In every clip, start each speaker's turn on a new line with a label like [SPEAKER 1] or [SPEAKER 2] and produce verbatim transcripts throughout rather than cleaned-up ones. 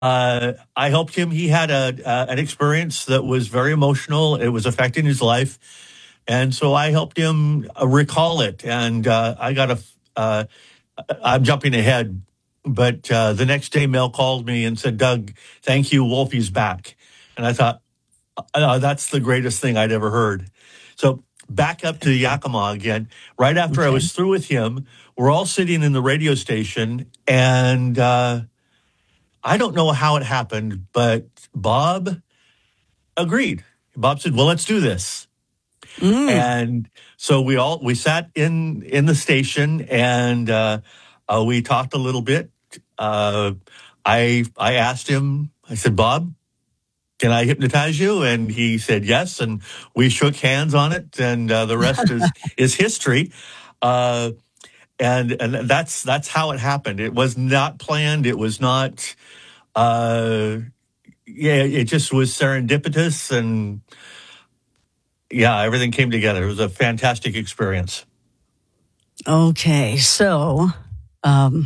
[SPEAKER 1] Uh, I helped him. He had a uh, an experience that was very emotional. It was affecting his life, and so I helped him uh, recall it. And uh, I got a. Uh, I'm jumping ahead, but uh, the next day, Mel called me and said, "Doug, thank you. Wolfie's back." And I thought, uh, that's the greatest thing I'd ever heard. So back up to Yakima again. Right after I
[SPEAKER 2] Okay.
[SPEAKER 1] was through with him, we're all sitting in the radio station, and uh, I don't know how it happened, but Bob agreed. Bob said, "Well, let's do this."
[SPEAKER 2] Mm.
[SPEAKER 1] And so we all we sat in in the station, and uh, uh, we talked a little bit. Uh, I I asked him. I said, "Bob, can I hypnotize you?" And he said yes, and we shook hands on it, and uh, the rest is is history. Uh, and and that's that's how it happened. It was not planned. It was not. Uh, yeah, it just was serendipitous, and yeah, everything came together. It was a fantastic experience.
[SPEAKER 2] Okay, so um,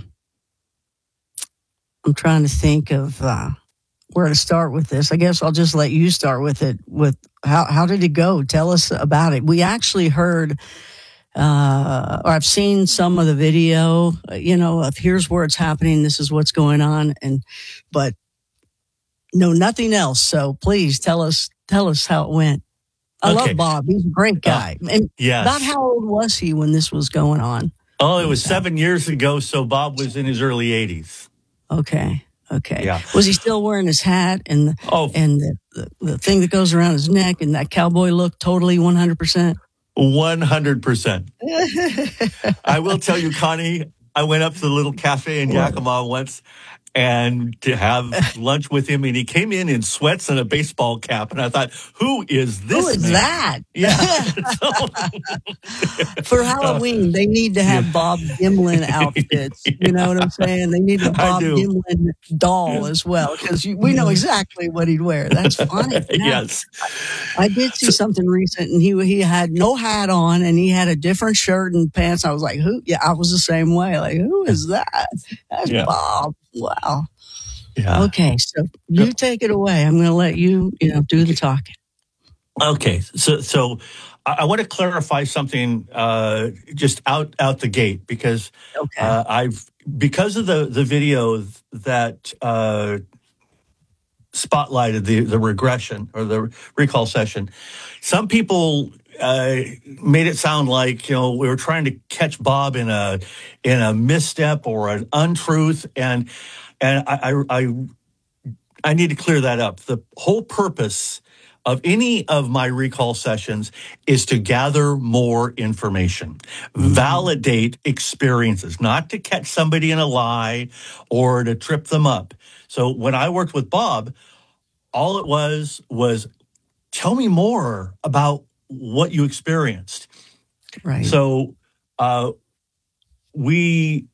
[SPEAKER 2] I'm trying to think of uh, where to start with this. I guess I'll just let you start with it. With how how did it go? Tell us about it. We actually heard, uh, or I've seen some of the video. uh, You know, of here's where it's happening. This is what's going on, and but no, nothing else. So please tell us tell us how it went. I
[SPEAKER 1] Okay.
[SPEAKER 2] love Bob. He's a great guy. And
[SPEAKER 1] Yes.
[SPEAKER 2] about how old was he when this was going on?
[SPEAKER 1] Oh, it was seven years ago, so Bob was in his early eighties.
[SPEAKER 2] Okay. Okay.
[SPEAKER 1] Yeah.
[SPEAKER 2] Was he still wearing his hat and the,
[SPEAKER 1] Oh,
[SPEAKER 2] and the, the, the thing that goes around his neck and that cowboy look totally one hundred percent?
[SPEAKER 1] one hundred percent. I will tell you, Connie, I went up to the little cafe in Yakima once and to have lunch with him, and he came in in sweats and a baseball cap, and I thought, who is this
[SPEAKER 2] Who is
[SPEAKER 1] man?
[SPEAKER 2] that?
[SPEAKER 1] Yeah.
[SPEAKER 2] For Halloween, they need to have Bob Gimlin outfits. You know what I'm saying? They need a Bob Gimlin doll as well, because we know exactly what he'd wear. That's funny. Yeah.
[SPEAKER 1] Yes.
[SPEAKER 2] I did see something recent, and he he had no hat on, and he had a different shirt and pants. I was like, who? Yeah, I was the same way. Like, who is that? That's
[SPEAKER 1] Yeah.
[SPEAKER 2] Bob. Wow.
[SPEAKER 1] Yeah.
[SPEAKER 2] Okay, so you take it away. I'm going to let you, you know, do the talking.
[SPEAKER 1] Okay, so so I, I want to clarify something uh, just out out the gate, because
[SPEAKER 2] Okay.
[SPEAKER 1] uh, I've because of the the video that uh, spotlighted the the regression or the recall session, some people uh, made it sound like, you know, we were trying to catch Bob in a in a misstep or an untruth, and and I I I, I need to clear that up. The whole purpose of any of my recall sessions is to gather more information, validate experiences, not to catch somebody in a lie or to trip them up. So when I worked with Bob, all it was was, tell me more about what you experienced.
[SPEAKER 2] Right.
[SPEAKER 1] So uh, we,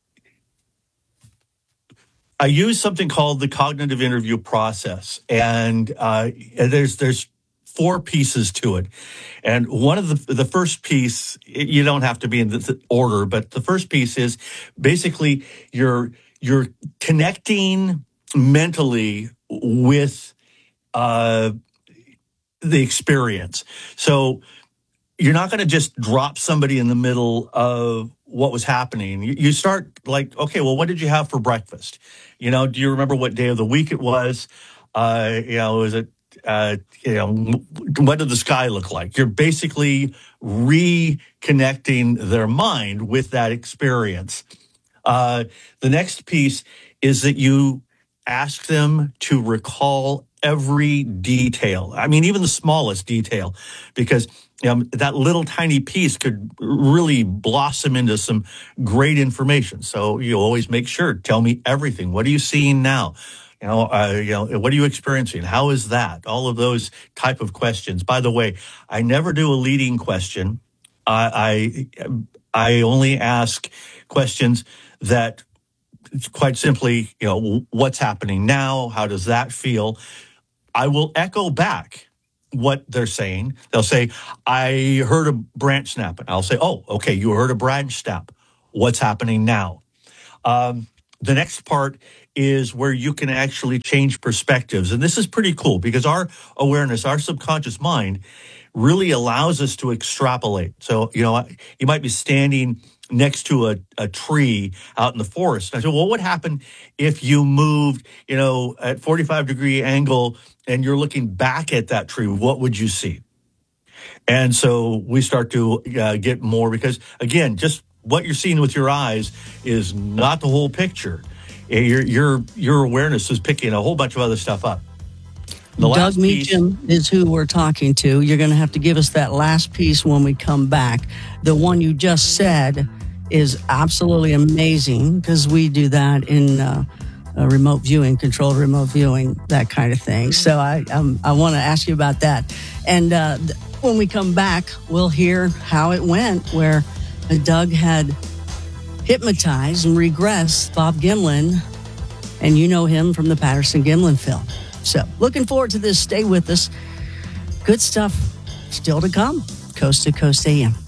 [SPEAKER 1] I use something called the cognitive interview process, and uh, there's there's four pieces to it. And one of the the first piece, you don't have to be in the order, but the first piece is basically you're you're connecting mentally with uh, the experience. So you're not going to just drop somebody in the middle of what was happening. You, you start like, okay, well, what did you have for breakfast? You know, do you remember what day of the week it was? Uh, you know, was it, uh, you know, what did the sky look like? You're basically reconnecting their mind with that experience. Uh, the next piece is that you ask them to recall every detail. I mean, even the smallest detail, because um, that little tiny piece could really blossom into some great information. So you always make sure, tell me everything. What are you seeing now? You know, uh, you know, what are you experiencing? How is that? All of those type of questions. By the way, I never do a leading question. I I, I only ask questions that, quite simply, you know, what's happening now? How does that feel? I will echo back what they're saying. They'll say, I heard a branch snap. And I'll say, oh, okay, you heard a branch snap. What's happening now? Um, the next part is where you can actually change perspectives. And this is pretty cool because our awareness, our subconscious mind really allows us to extrapolate. So, you know, you might be standing next to a, a tree out in the forest. And I said, well, what would happen if you moved, you know, at forty-five degree angle and you're looking back at that tree? What would you see? And so we start to uh, get more because, again, just what you're seeing with your eyes is not the whole picture. Your your your awareness is picking a whole bunch of other stuff up. The
[SPEAKER 2] Doug Meacham is who we're talking to. You're going to have to give us that last piece when we come back. The one you just said is absolutely amazing because we do that in uh, uh, remote viewing, controlled remote viewing, that kind of thing. So I um, I want to ask you about that. And uh, th- when we come back, we'll hear how it went, where uh, Doug had hypnotized and regressed Bob Gimlin, and you know him from the Patterson-Gimlin film. So looking forward to this. Stay with us. Good stuff still to come. Coast to Coast A M.